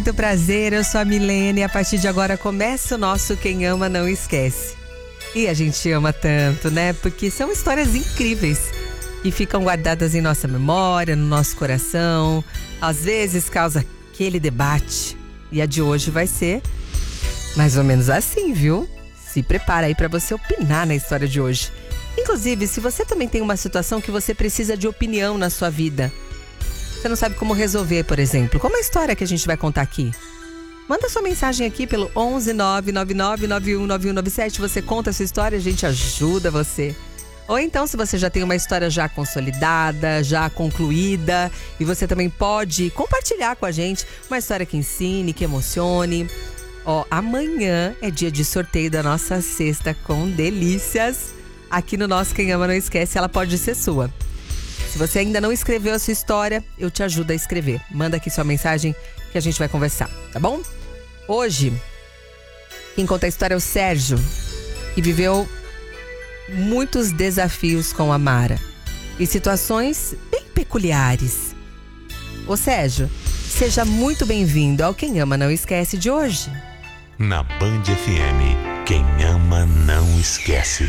Muito prazer, eu sou a Milene e a partir de agora começa o nosso Quem Ama Não Esquece. E a gente ama tanto, né? Porque são histórias incríveis que ficam guardadas em nossa memória, no nosso coração. Às vezes causa aquele debate. E a de hoje vai ser mais ou menos assim, viu? Se prepara aí para você opinar na história de hoje. Inclusive, se você também tem uma situação que você precisa de opinião na sua vida, você não sabe como resolver, por exemplo, como a história que a gente vai contar aqui. Manda sua mensagem aqui pelo 11 999 919197. Você conta a sua história, a gente ajuda você. Ou então, se você já tem uma história já consolidada, já concluída, e você também pode compartilhar com a gente uma história que ensine, que emocione. Ó, amanhã é dia de sorteio da nossa cesta com delícias. Aqui no nosso Quem Ama Não Esquece, ela pode ser sua. Se você ainda não escreveu a sua história, eu te ajudo a escrever. Manda aqui sua mensagem que a gente vai conversar, tá bom? Hoje, quem conta a história é o Sérgio, que viveu muitos desafios com a Mara e situações bem peculiares. Ô Sérgio, seja muito bem-vindo ao Quem Ama Não Esquece de hoje. Na Band FM, quem ama não esquece.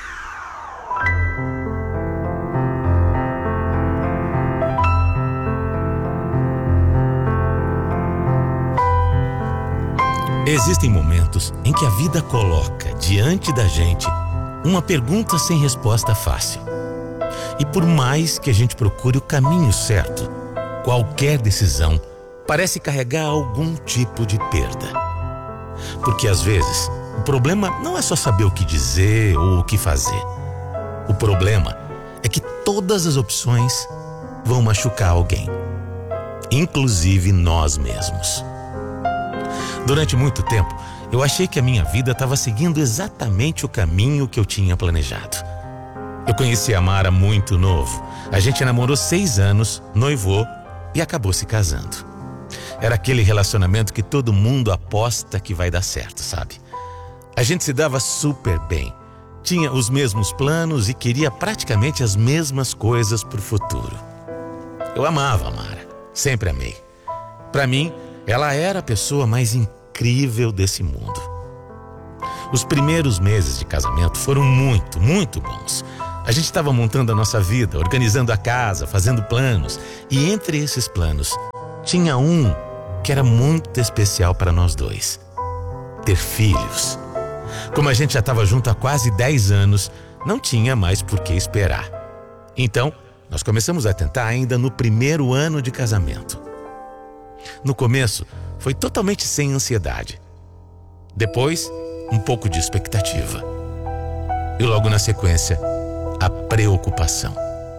Existem momentos em que a vida coloca diante da gente uma pergunta sem resposta fácil. E por mais que a gente procure o caminho certo, qualquer decisão parece carregar algum tipo de perda. Porque às vezes o problema não é só saber o que dizer ou o que fazer. O problema é que todas as opções vão machucar alguém, inclusive nós mesmos. Durante muito tempo, eu achei que a minha vida estava seguindo exatamente o caminho que eu tinha planejado. Eu conheci a Mara muito novo. A gente namorou 6 anos, noivou e acabou se casando. Era aquele relacionamento que todo mundo aposta que vai dar certo, sabe? A gente se dava super bem. Tinha os mesmos planos e queria praticamente as mesmas coisas para o futuro. Eu amava a Mara, sempre amei. Para mim, ela era a pessoa mais incrível desse mundo. Os primeiros meses de casamento foram muito, muito bons. A gente estava montando a nossa vida, organizando a casa, fazendo planos. E entre esses planos, tinha um que era muito especial para nós dois: ter filhos. Como a gente já estava junto há quase 10 anos, não tinha mais por que esperar. Então, nós começamos a tentar ainda no primeiro ano de casamento. No começo, foi totalmente sem ansiedade. Depois, um pouco de expectativa. E logo na sequência, a preocupação.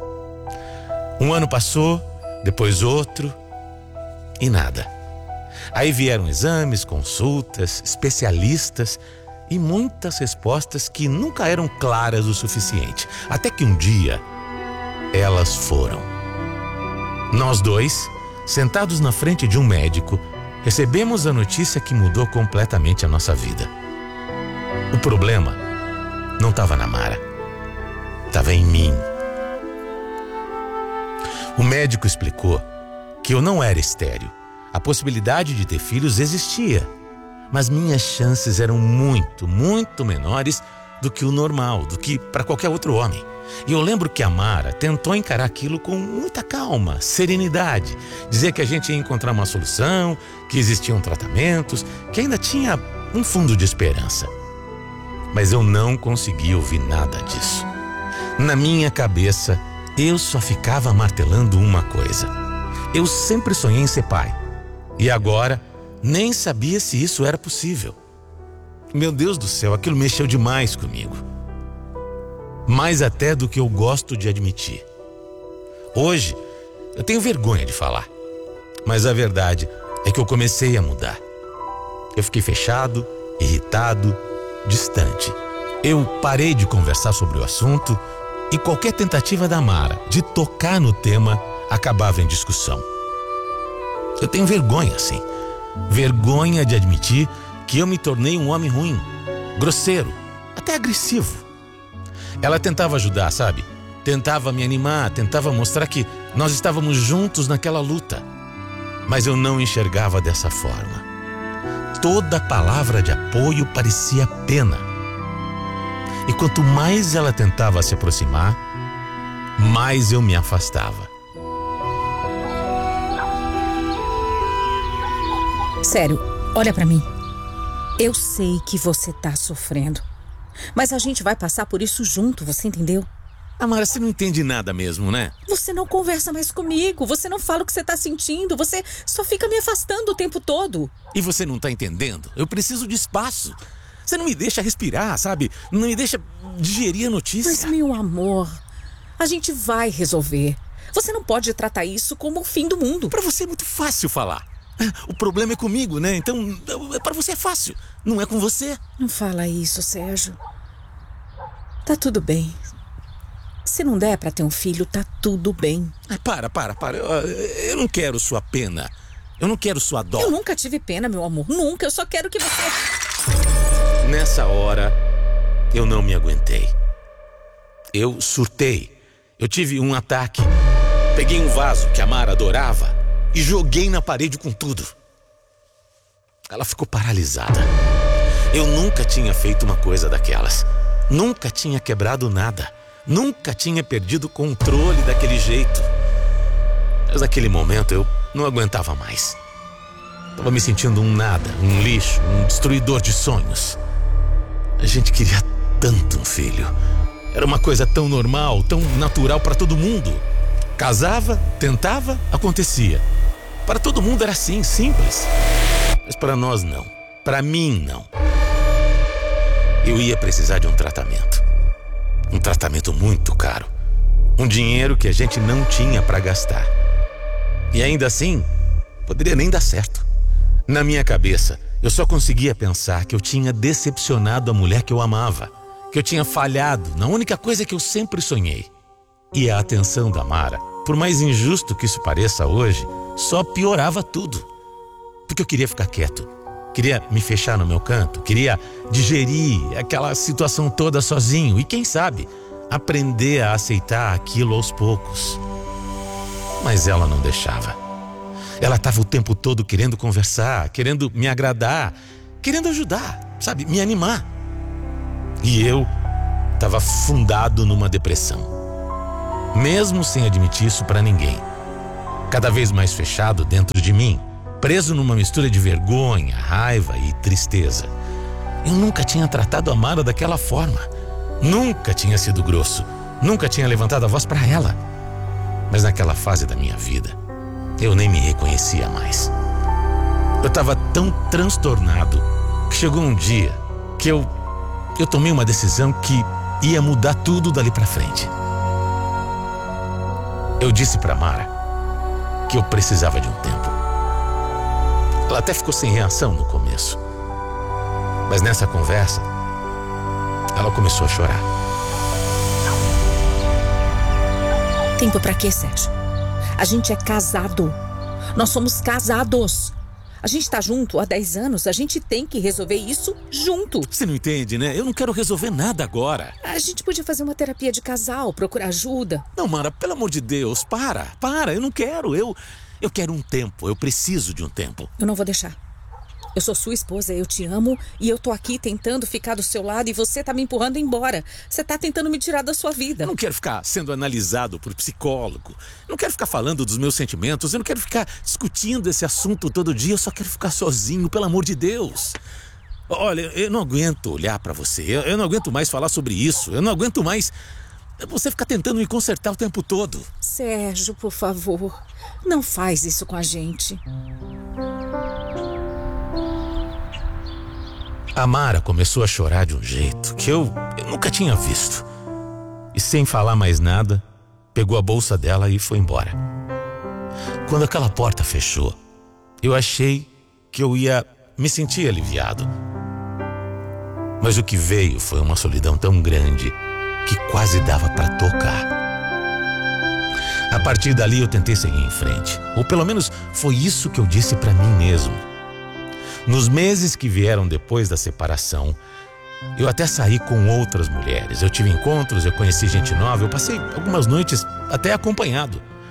Um ano passou, depois outro, e nada. Aí vieram exames, consultas, especialistas e muitas respostas que nunca eram claras o suficiente. Até que um dia, elas foram. Nós dois, sentados na frente de um médico, recebemos a notícia que mudou completamente a nossa vida. O problema não estava na Mara, estava em mim. O médico explicou que eu não era estéril. A possibilidade de ter filhos existia, mas minhas chances eram muito, muito menores do que o normal, do que para qualquer outro homem. E eu lembro que a Mara tentou encarar aquilo com muita calma, serenidade. Dizer que a gente ia encontrar uma solução, que existiam tratamentos, que ainda tinha um fundo de esperança. Mas eu não consegui ouvir nada disso. Na minha cabeça, eu só ficava martelando uma coisa: eu sempre sonhei em ser pai. E agora, nem sabia se isso era possível. Meu Deus do céu, aquilo mexeu demais comigo. Mais até do que eu gosto de admitir. Hoje, eu tenho vergonha de falar. Mas a verdade é que eu comecei a mudar. Eu fiquei fechado, irritado, distante. Eu parei de conversar sobre o assunto e qualquer tentativa da Mara de tocar no tema acabava em discussão. Eu tenho vergonha, sim. Vergonha de admitir que eu me tornei um homem ruim, grosseiro, até agressivo. Ela tentava ajudar, sabe? Tentava me animar, tentava mostrar que nós estávamos juntos naquela luta. Mas eu não enxergava dessa forma. Toda palavra de apoio parecia pena. E quanto mais ela tentava se aproximar, mais eu me afastava. Sério, olha pra mim. Eu sei que você tá sofrendo, mas a gente vai passar por isso junto, você entendeu? Amara, você não entende nada mesmo, né? Você não conversa mais comigo, você não fala o que você tá sentindo, você só fica me afastando o tempo todo. E você não tá entendendo? Eu preciso de espaço. Você não me deixa respirar, sabe? Não me deixa digerir a notícia. Mas, meu amor, a gente vai resolver. Você não pode tratar isso como o fim do mundo. Pra você é muito fácil falar. O problema é comigo, né? Então, pra você é fácil. Não é com você. Não fala isso, Sérgio. Tá tudo bem. Se não der pra ter um filho, tá tudo bem. Para. Eu não quero sua pena. Eu não quero sua dó. Eu nunca tive pena, meu amor. Nunca. Eu só quero que você... Nessa hora, eu não me aguentei. Eu surtei. Eu tive um ataque. Peguei um vaso que a Mara adorava e joguei na parede com tudo. Ela ficou paralisada. Eu nunca tinha feito uma coisa daquelas. Nunca tinha quebrado nada. Nunca tinha perdido o controle daquele jeito. Mas naquele momento eu não aguentava mais. Estava me sentindo um nada, um lixo, um destruidor de sonhos. A gente queria tanto um filho. Era uma coisa tão normal, tão natural para todo mundo. Casava, tentava, acontecia. Para todo mundo era assim, simples. Mas para nós não. Para mim não. Eu ia precisar de um tratamento. Um tratamento muito caro. Um dinheiro que a gente não tinha para gastar. E ainda assim, poderia nem dar certo. Na minha cabeça, eu só conseguia pensar que eu tinha decepcionado a mulher que eu amava. Que eu tinha falhado na única coisa que eu sempre sonhei. E a atenção da Mara, por mais injusto que isso pareça hoje, só piorava tudo. Porque eu queria ficar quieto. Queria me fechar no meu canto. Queria digerir aquela situação toda sozinho. E quem sabe, aprender a aceitar aquilo aos poucos. Mas ela não deixava. Ela estava o tempo todo querendo conversar, querendo me agradar, querendo ajudar, sabe, me animar. E eu estava afundado numa depressão. Mesmo sem admitir isso para ninguém. Cada vez mais fechado dentro de mim, preso numa mistura de vergonha, raiva e tristeza. Eu nunca tinha tratado a Mara daquela forma. Nunca tinha sido grosso. Nunca tinha levantado a voz para ela. Mas naquela fase da minha vida, eu nem me reconhecia mais. Eu estava tão transtornado que chegou um dia que eu tomei uma decisão que ia mudar tudo dali para frente. Eu disse para Mara que eu precisava de um tempo. Ela até ficou sem reação no começo. Mas nessa conversa, ela começou a chorar. Tempo pra quê, Sérgio? A gente é casado. Nós somos casados. A gente tá junto há 10 anos. A gente tem que resolver isso junto. Você não entende, né? Eu não quero resolver nada agora. A gente podia fazer uma terapia de casal, procurar ajuda. Não, Mara, pelo amor de Deus, para. Eu não quero. Eu quero um tempo. Eu preciso de um tempo. Eu não vou deixar. Eu sou sua esposa, eu te amo e eu tô aqui tentando ficar do seu lado e você tá me empurrando embora. Você tá tentando me tirar da sua vida. Eu não quero ficar sendo analisado por psicólogo. Eu não quero ficar falando dos meus sentimentos. Eu não quero ficar discutindo esse assunto todo dia. Eu só quero ficar sozinho, pelo amor de Deus. Olha, eu não aguento olhar pra você. Eu não aguento mais falar sobre isso. Eu não aguento mais você ficar tentando me consertar o tempo todo. Sérgio, por favor, não faz isso com a gente. A Mara começou a chorar de um jeito que eu nunca tinha visto. E sem falar mais nada, pegou a bolsa dela e foi embora. Quando aquela porta fechou, eu achei que eu ia me sentir aliviado. Mas o que veio foi uma solidão tão grande que quase dava para tocar. A partir dali eu tentei seguir em frente. Ou pelo menos foi isso que eu disse para mim mesmo. Nos meses que vieram depois da separação, eu até saí com outras mulheres. Eu tive encontros, eu conheci gente nova, eu passei algumas noites até acompanhado.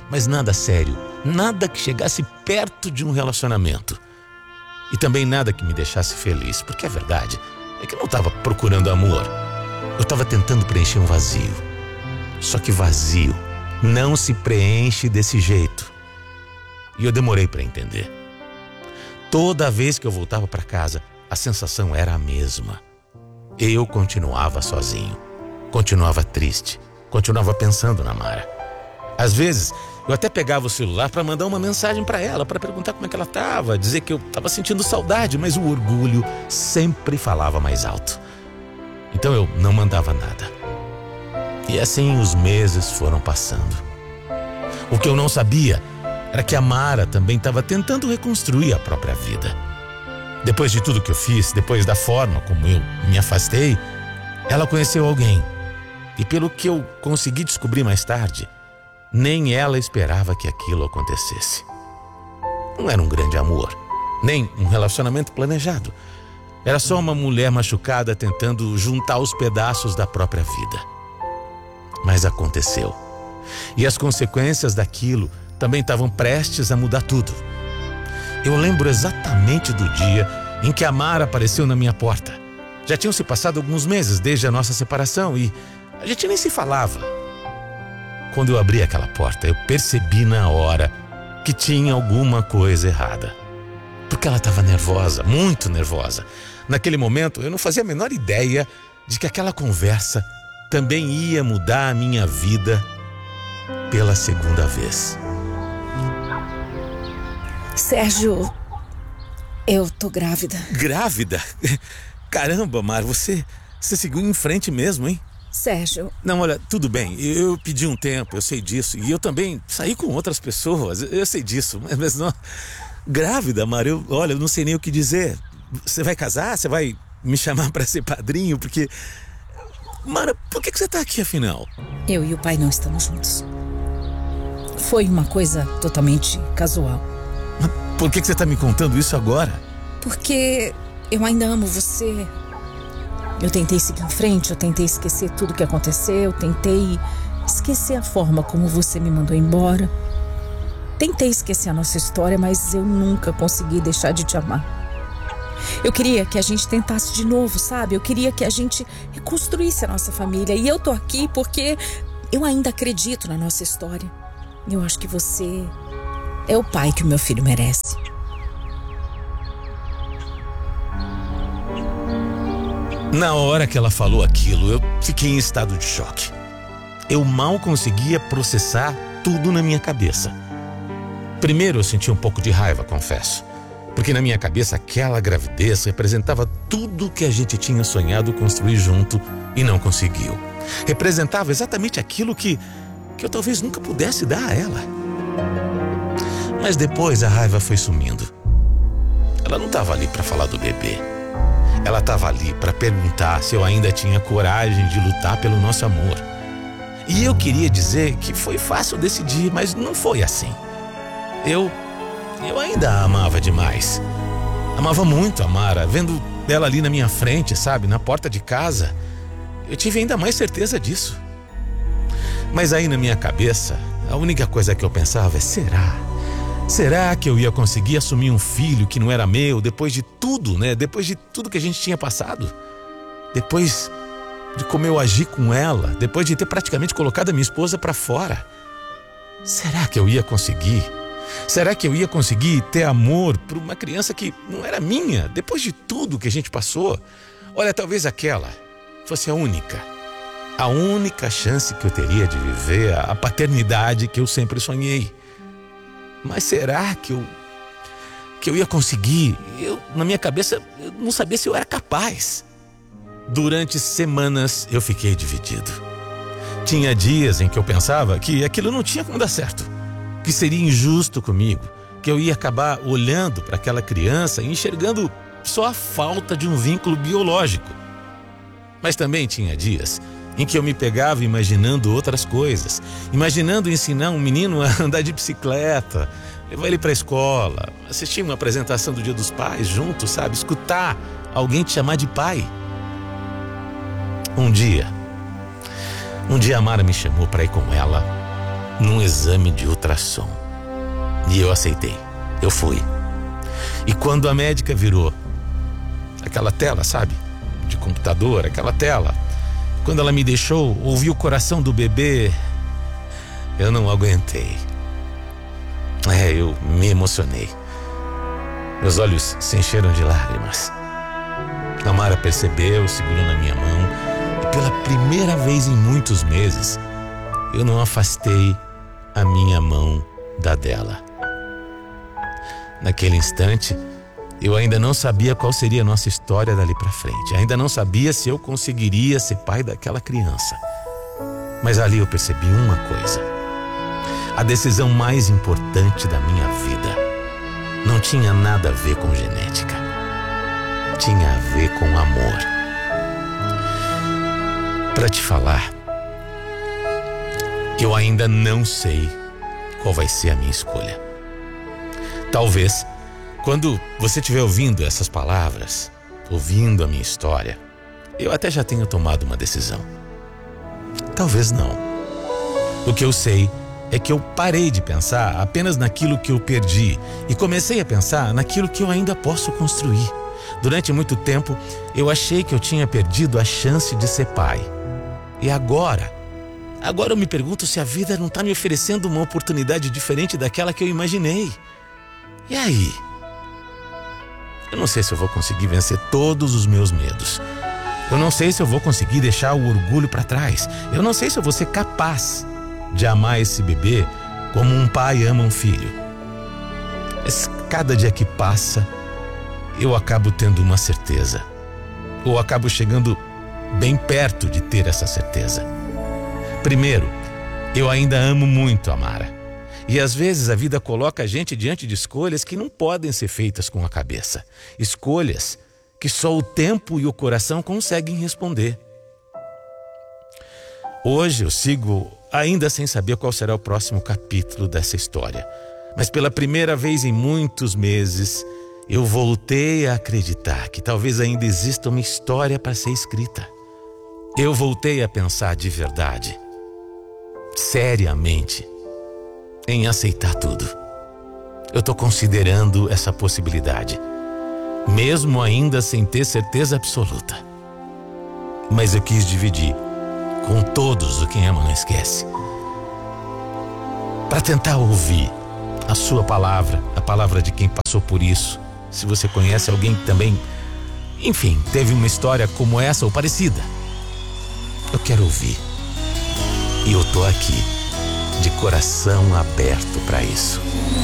mas nada sério, nada que chegasse perto de um relacionamento. E também nada que me deixasse feliz, porque a verdade é que eu não estava procurando amor. Eu estava tentando preencher um vazio. Só que vazio não se preenche desse jeito. E eu demorei para entender. Toda vez que eu voltava para casa, a sensação era a mesma. Eu continuava sozinho, continuava triste, continuava pensando na Mara. Às vezes, eu até pegava o celular para mandar uma mensagem para ela, para perguntar como é que ela estava, dizer que eu estava sentindo saudade, mas o orgulho sempre falava mais alto. Então eu não mandava nada. E assim os meses foram passando. O que eu não sabia era que a Mara também estava tentando reconstruir a própria vida. Depois de tudo que eu fiz, depois da forma como eu me afastei, ela conheceu alguém. E pelo que eu consegui descobrir mais tarde, nem ela esperava que aquilo acontecesse. Não era um grande amor, nem um relacionamento planejado. Era só uma mulher machucada tentando juntar os pedaços da própria vida. Mas aconteceu. E as consequências daquilo também estavam prestes a mudar tudo. Eu lembro exatamente do dia em que a Mara apareceu na minha porta. Já tinham se passado alguns meses desde a nossa separação e a gente nem se falava. Quando eu abri aquela porta, eu percebi na hora que tinha alguma coisa errada. Porque ela estava nervosa, muito nervosa. Naquele momento, eu não fazia a menor ideia de que aquela conversa também ia mudar a minha vida pela segunda vez. Sérgio, eu tô grávida. Grávida? Caramba, Mar, você seguiu em frente mesmo, hein? Sérgio... Não, olha, tudo bem, eu pedi um tempo, eu sei disso. E eu também saí com outras pessoas, eu sei disso. Mas não... Grávida, Mar, eu não sei nem o que dizer. Você vai casar? Você vai me chamar pra ser padrinho? Porque... Mara, por que você tá aqui afinal? Eu e o pai não estamos juntos. Foi uma coisa totalmente casual. Mas por que você tá me contando isso agora? Porque eu ainda amo você. Eu tentei seguir em frente, eu tentei esquecer tudo que aconteceu, eu tentei esquecer a forma como você me mandou embora. Tentei esquecer a nossa história, mas eu nunca consegui deixar de te amar. Eu queria que a gente tentasse de novo, sabe? Eu queria que a gente reconstruísse a nossa família. E eu tô aqui porque eu ainda acredito na nossa história. Eu acho que você é o pai que o meu filho merece. Na hora que ela falou aquilo, eu fiquei em estado de choque. Eu mal conseguia processar tudo na minha cabeça. Primeiro eu senti um pouco de raiva, confesso. Porque na minha cabeça aquela gravidez representava tudo que a gente tinha sonhado construir junto e não conseguiu. Representava exatamente aquilo que eu talvez nunca pudesse dar a ela. Mas depois a raiva foi sumindo. Ela não estava ali para falar do bebê. Ela estava ali para perguntar se eu ainda tinha coragem de lutar pelo nosso amor. E eu queria dizer que foi fácil decidir, mas não foi assim. Eu ainda a amava demais. Amava muito a Mara, vendo ela ali na minha frente, sabe, na porta de casa. Eu tive ainda mais certeza disso. Mas aí na minha cabeça, a única coisa que eu pensava é: será que eu ia conseguir assumir um filho que não era meu depois de tudo, né? Depois de tudo que a gente tinha passado? Depois de como eu agi com ela, depois de ter praticamente colocado a minha esposa para fora. Será que eu ia conseguir? Será que eu ia conseguir ter amor por uma criança que não era minha, depois de tudo que a gente passou? Olha, talvez aquela fosse a única chance que eu teria de viver a paternidade que eu sempre sonhei. Mas será que eu ia conseguir? Na minha cabeça, eu não sabia se eu era capaz. Durante semanas eu fiquei dividido. Tinha dias em que eu pensava que aquilo não tinha como dar certo, que seria injusto comigo, que eu ia acabar olhando para aquela criança e enxergando só a falta de um vínculo biológico. Mas também tinha dias em que eu me pegava imaginando outras coisas, imaginando ensinar um menino a andar de bicicleta, levar ele para a escola, assistir uma apresentação do Dia dos Pais junto, sabe? Escutar alguém te chamar de pai. Um dia a Mara me chamou para ir com ela num exame de ultrassom. E eu aceitei. Eu fui. E quando a médica virou aquela tela, sabe? De computador, aquela tela. Quando ela me deixou ouvir o coração do bebê, eu não aguentei. Eu me emocionei. Meus olhos se encheram de lágrimas. A Mara percebeu, segurou na minha mão e pela primeira vez em muitos meses, eu não afastei a minha mão da dela. Naquele instante, eu ainda não sabia qual seria a nossa história dali pra frente. Ainda não sabia se eu conseguiria ser pai daquela criança. Mas ali eu percebi uma coisa. A decisão mais importante da minha vida não tinha nada a ver com genética. Tinha a ver com amor. Pra te falar, eu ainda não sei qual vai ser a minha escolha. Talvez, quando você estiver ouvindo essas palavras, ouvindo a minha história, eu até já tenha tomado uma decisão. Talvez não. O que eu sei é que eu parei de pensar apenas naquilo que eu perdi e comecei a pensar naquilo que eu ainda posso construir. Durante muito tempo, eu achei que eu tinha perdido a chance de ser pai. E agora eu me pergunto se a vida não está me oferecendo uma oportunidade diferente daquela que eu imaginei. E aí? Eu não sei se eu vou conseguir vencer todos os meus medos. Eu não sei se eu vou conseguir deixar o orgulho para trás. Eu não sei se eu vou ser capaz de amar esse bebê como um pai ama um filho. Mas cada dia que passa, eu acabo tendo uma certeza. Ou acabo chegando bem perto de ter essa certeza. Primeiro, eu ainda amo muito a Mara. E às vezes a vida coloca a gente diante de escolhas que não podem ser feitas com a cabeça. Escolhas que só o tempo e o coração conseguem responder. Hoje eu sigo ainda sem saber qual será o próximo capítulo dessa história. Mas pela primeira vez em muitos meses, eu voltei a acreditar que talvez ainda exista uma história para ser escrita. Eu voltei a pensar de verdade, seriamente, em aceitar tudo. Eu estou considerando essa possibilidade, mesmo ainda sem ter certeza absoluta. Mas eu quis dividir com todos o Quem Ama Não Esquece, para tentar ouvir a sua palavra, a palavra de quem passou por isso. Se você conhece alguém que também, enfim, teve uma história como essa ou parecida, eu quero ouvir. E eu tô aqui de coração aberto para isso.